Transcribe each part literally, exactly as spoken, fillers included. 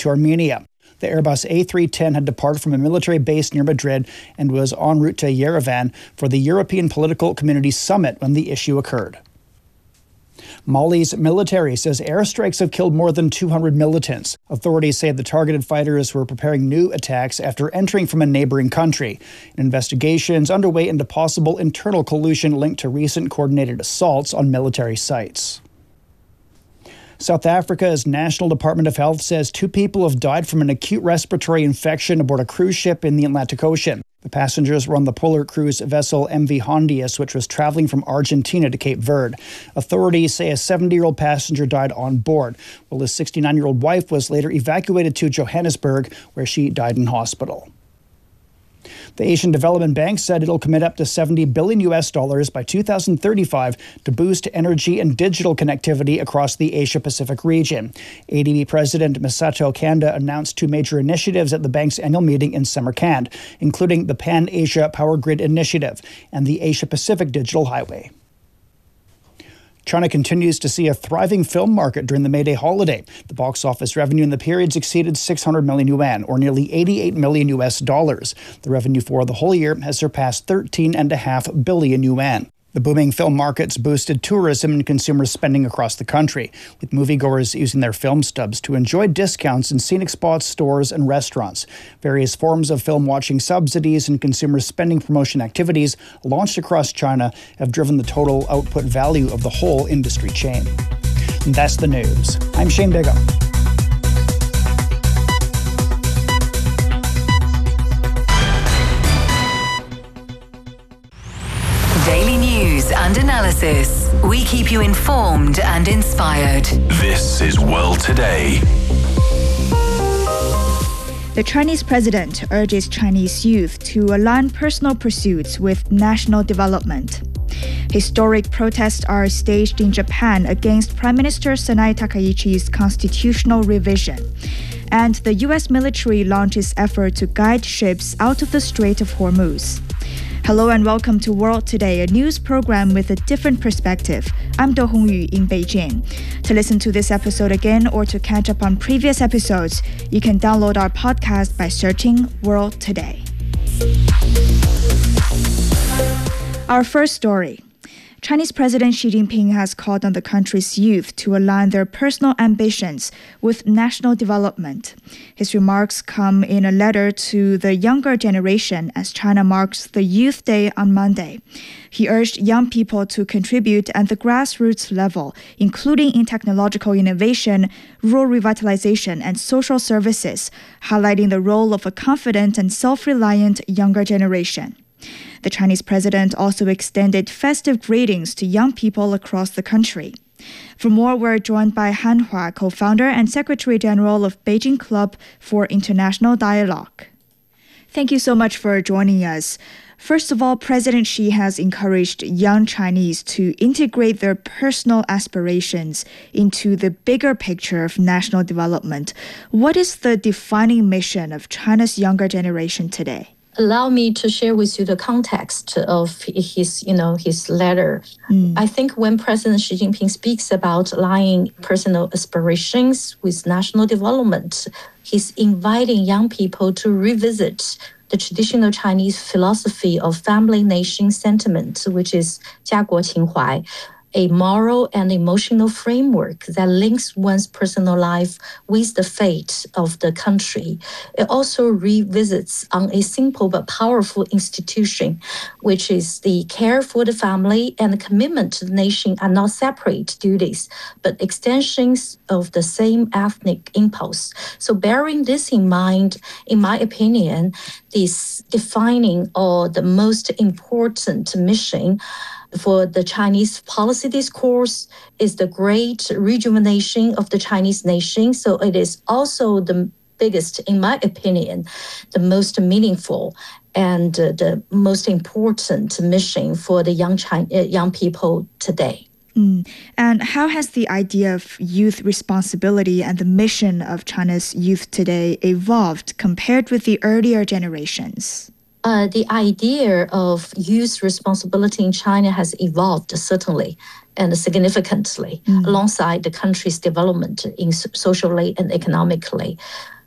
to Armenia. The Airbus A three ten had departed from a military base near Madrid and was en route to Yerevan for the European Political Community Summit when the issue occurred. Mali's military says airstrikes have killed more than two hundred militants. Authorities say the targeted fighters were preparing new attacks after entering from a neighboring country. Investigations underway into possible internal collusion linked to recent coordinated assaults on military sites. South Africa's National Department of Health says two people have died from an acute respiratory infection aboard a cruise ship in the Atlantic Ocean. The passengers were on the polar cruise vessel M V Hondius, which was traveling from Argentina to Cape Verde. Authorities say a seventy-year-old passenger died on board, while his sixty-nine-year-old wife was later evacuated to Johannesburg, where she died in hospital. The Asian Development Bank said it'll commit up to seventy billion U S dollars by two thousand thirty-five to boost energy and digital connectivity across the Asia-Pacific region. A D B President Masato Kanda announced two major initiatives at the bank's annual meeting in Samarkand, including the Pan-Asia Power Grid Initiative and the Asia-Pacific Digital Highway. China continues to see a thriving film market during the May Day holiday. The box office revenue in the periods exceeded six hundred million yuan, or nearly eighty-eight million U S dollars. The revenue for the whole year has surpassed thirteen point five billion yuan. The booming film markets boosted tourism and consumer spending across the country, with moviegoers using their film stubs to enjoy discounts in scenic spots, stores, and restaurants. Various forms of film watching subsidies and consumer spending promotion activities launched across China have driven the total output value of the whole industry chain. And that's the news. I'm Shane Bigham. Daily news and analysis. We keep you informed and inspired. This is World Today. The Chinese president urges Chinese youth to align personal pursuits with national development. Historic protests are staged in Japan against Prime Minister Sanae Takaichi's constitutional revision. And the U S military launches effort to guide ships out of the Strait of Hormuz. Hello and welcome to World Today, a news program with a different perspective. I'm Do Hongyu in Beijing. To listen to this episode again or to catch up on previous episodes, you can download our podcast by searching World Today. Our first story. Chinese President Xi Jinping has called on the country's youth to align their personal ambitions with national development. His remarks come in a letter to the younger generation as China marks the Youth Day on Monday. He urged young people to contribute at the grassroots level, including in technological innovation, rural revitalization, and social services, highlighting the role of a confident and self-reliant younger generation. The Chinese president also extended festive greetings to young people across the country. For more, we're joined by Han Hua, co-founder and secretary general of Beijing Club for International Dialogue. Thank you so much for joining us. First of all, President Xi has encouraged young Chinese to integrate their personal aspirations into the bigger picture of national development. What is the defining mission of China's younger generation today? Allow me to share with you the context of his, you know, his letter. Mm. I think when President Xi Jinping speaks about aligning personal aspirations with national development, he's inviting young people to revisit the traditional Chinese philosophy of family-nation sentiment, which is 家国情怀, a moral and emotional framework that links one's personal life with the fate of the country. It also revisits on a simple but powerful institution, which is the care for the family and the commitment to the nation are not separate duties, but extensions of the same ethnic impulse. So bearing this in mind, in my opinion, this defining or the most important mission for the Chinese policy discourse is the great rejuvenation of the Chinese nation. So it is also the biggest, in my opinion, the most meaningful and uh, the most important mission for the young China, uh, young people today. Mm. And how has the idea of youth responsibility and the mission of China's youth today evolved compared with the earlier generations? Uh, the idea of youth responsibility in China has evolved certainly and significantly mm. alongside the country's development in socially and economically.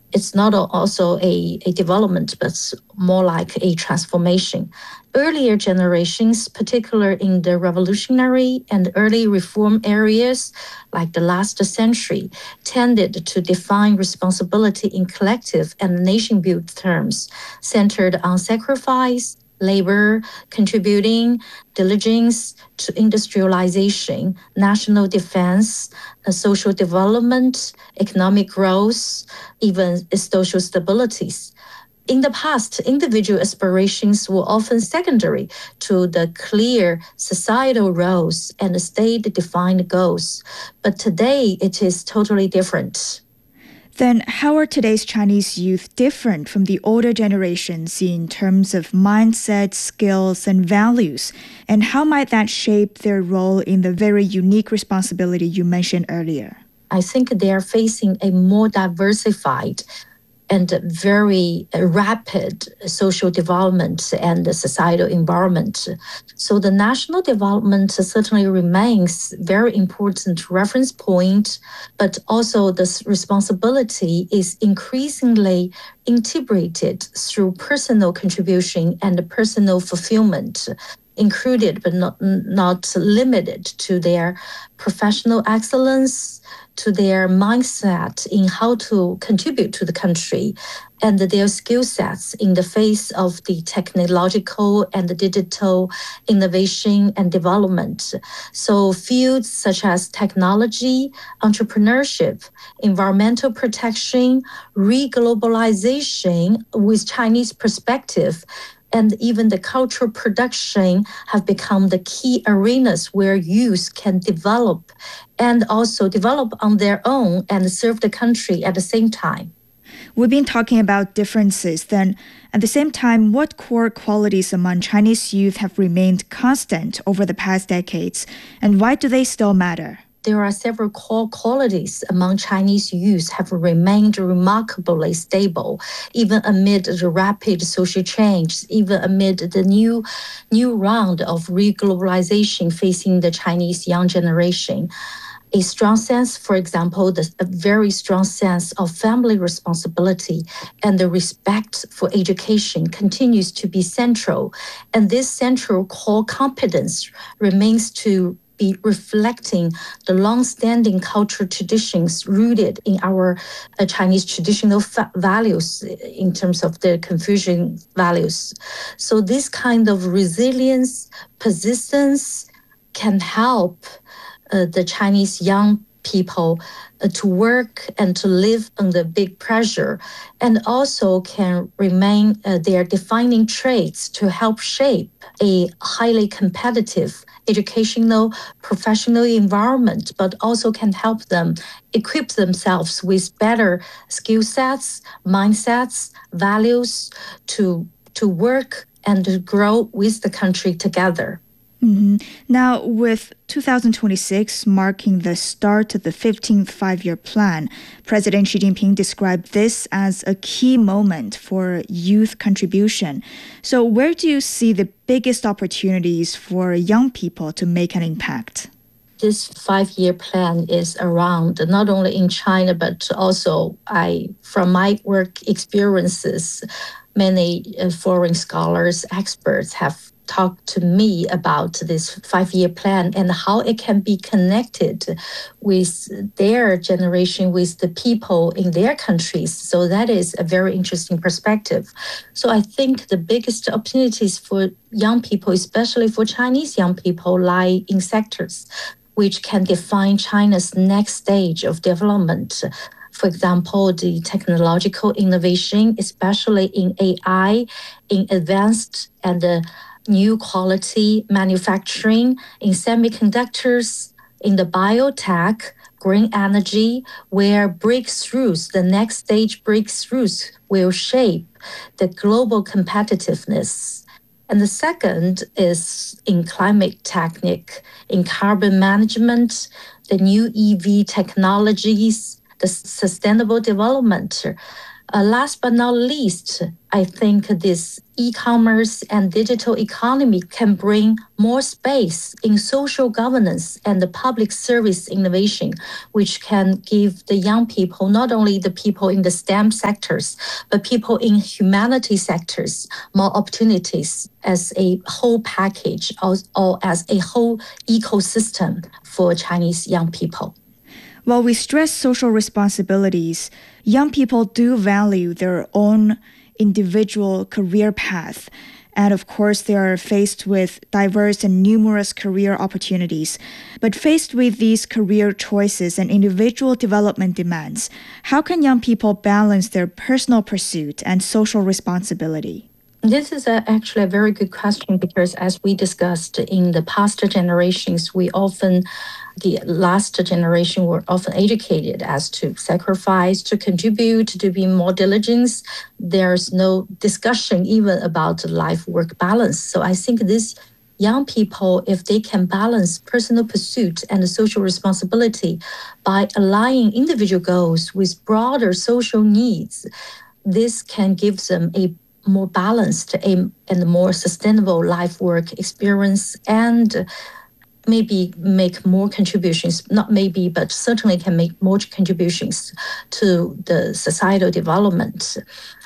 It's not also a, a development, but more like a transformation. Earlier generations, particularly in the revolutionary and early reform areas, like the last century, tended to define responsibility in collective and nation-built terms, centered on sacrifice, labor, contributing, diligence to industrialization, national defense, uh, social development, economic growth, even social stabilities. In the past, individual aspirations were often secondary to the clear societal roles and state-defined goals. But today, it is totally different. Then how are today's Chinese youth different from the older generations in terms of mindset, skills, and values? And how might that shape their role in the very unique responsibility you mentioned earlier? I think they are facing a more diversified and very rapid social development and societal environment. So the national development certainly remains very important reference point, but also this responsibility is increasingly integrated through personal contribution and personal fulfillment, included but not, not limited to their professional excellence, to their mindset in how to contribute to the country, and their skill sets in the face of the technological and the digital innovation and development. So fields such as technology, entrepreneurship, environmental protection, re-globalization with Chinese perspective, and even the cultural production have become the key arenas where youth can develop and also develop on their own and serve the country at the same time. We've been talking about differences. Then, at the same time, what core qualities among Chinese youth have remained constant over the past decades, and why do they still matter? There are several core qualities among Chinese youth have remained remarkably stable, even amid the rapid social change, even amid the new, new round of re-globalization facing the Chinese young generation. A strong sense, for example, the, a very strong sense of family responsibility and the respect for education continues to be central. And this central core competence remains to be reflecting the long-standing cultural traditions rooted in our uh, Chinese traditional fa- values in terms of the Confucian values. So this kind of resilience, persistence can help uh, the Chinese young people uh, to work and to live under big pressure, and also can remain uh, their defining traits to help shape a highly competitive educational, professional environment, but also can help them equip themselves with better skill sets, mindsets, values to, to work and to grow with the country together. Mm-hmm. Now, with two thousand twenty-six marking the start of the fifteenth five-year plan, President Xi Jinping described this as a key moment for youth contribution. So where do you see the biggest opportunities for young people to make an impact? This five-year plan is around not only in China, but also I, from my work experiences, many uh, foreign scholars, experts have talked to me about this five-year plan and how it can be connected with their generation, with the people in their countries. So that is a very interesting perspective. So I think the biggest opportunities for young people, especially for Chinese young people, lie in sectors which can define China's next stage of development. For example, the technological innovation, especially in A I, in advanced and uh, new quality manufacturing, in semiconductors, in the biotech, green energy, where breakthroughs, the next stage breakthroughs will shape the global competitiveness. And the second is in climate technique, in carbon management, the new E V technologies, the sustainable development. Uh, last but not least, I think this e-commerce and digital economy can bring more space in social governance and the public service innovation, which can give the young people, not only the people in the STEM sectors, but people in humanity sectors, more opportunities as a whole package or, or as a whole ecosystem for Chinese young people. While we stress social responsibilities, young people do value their own individual career path. And of course, they are faced with diverse and numerous career opportunities. But faced with these career choices and individual development demands, how can young people balance their personal pursuit and social responsibility? This is a, actually a very good question because as we discussed in the past generations, we often, the last generation were often educated as to sacrifice, to contribute, to be more diligent. There's no discussion even about life-work balance. So I think these young people, if they can balance personal pursuit and social responsibility by aligning individual goals with broader social needs, this can give them a more balanced and more sustainable life work experience and maybe make more contributions, not maybe, but certainly can make more contributions to the societal development.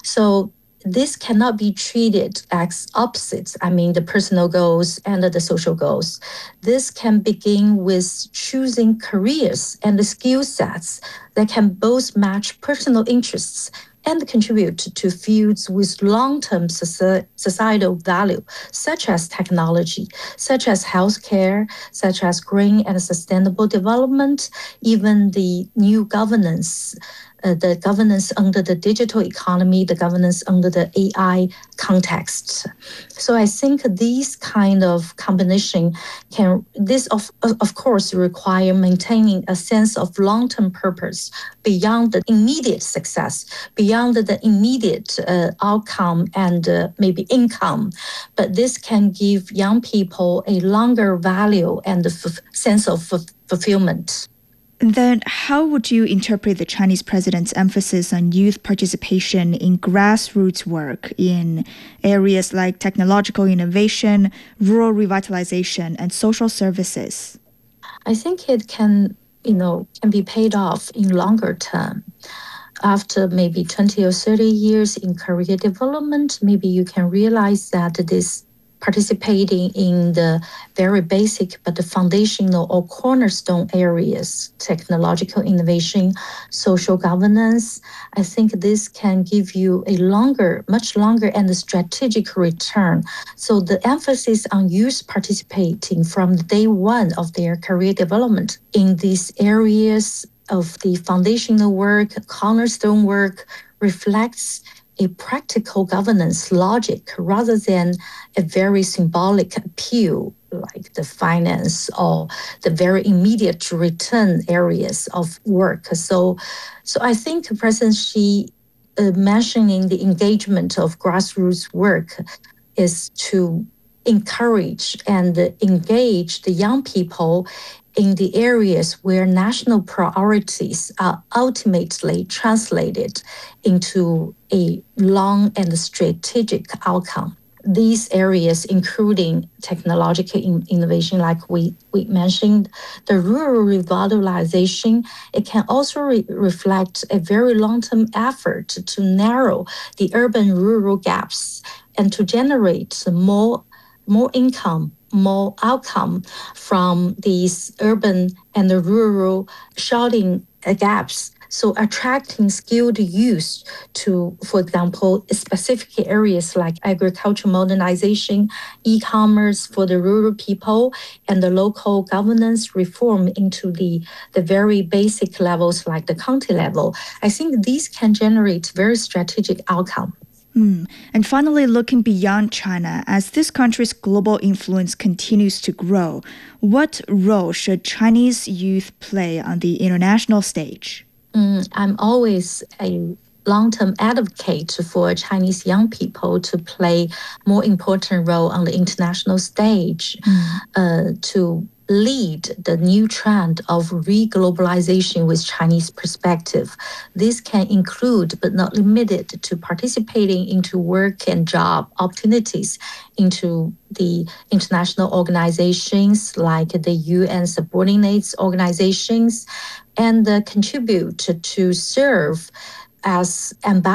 So this cannot be treated as opposites. I mean, the personal goals and the social goals. This can begin with choosing careers and the skill sets that can both match personal interests and contribute to fields with long-term societal value, such as technology, such as healthcare, such as green and sustainable development, even the new governance, uh, the governance under the digital economy, the governance under the A I context. So I think these kind of combination can, this of, of course require maintaining a sense of long-term purpose beyond the immediate success, beyond the immediate uh, outcome and uh, maybe income. But this can give young people a longer value and a f- sense of f- fulfillment. Then how would you interpret the Chinese president's emphasis on youth participation in grassroots work in areas like technological innovation, rural revitalization, and social services? I think it can, you know, can be paid off in longer term. After maybe twenty or thirty years in career development, maybe you can realize that this participating in the very basic but the foundational or cornerstone areas, technological innovation, social governance, I think this can give you a longer, much longer and strategic return. So the emphasis on youth participating from day one of their career development in these areas of the foundational work, cornerstone work, reflects a practical governance logic rather than a very symbolic appeal like the finance or the very immediate return areas of work. So, so I think President Xi uh, mentioning the engagement of grassroots work is to encourage and engage the young people in the areas where national priorities are ultimately translated into a long and strategic outcome. These areas, including technological in- innovation, like we, we mentioned, the rural revitalization, it can also re- reflect a very long-term effort to narrow the urban-rural gaps and to generate more, more income, more outcome from these urban and the rural shorting gaps. So attracting skilled youth to, for example, specific areas like agricultural modernization, e-commerce for the rural people, and the local governance reform into the, the very basic levels like the county level. I think these can generate very strategic outcome. Mm. And finally, looking beyond China, as this country's global influence continues to grow, what role should Chinese youth play on the international stage? Mm, I'm always a long-term advocate for Chinese young people to play more important role on the international stage, mm. uh, to lead the new trend of re-globalization with Chinese perspective. This can include, but not limited to, participating into work and job opportunities into the international organizations like the U N subordinates organizations, and uh, contribute to, to serve as ambassadors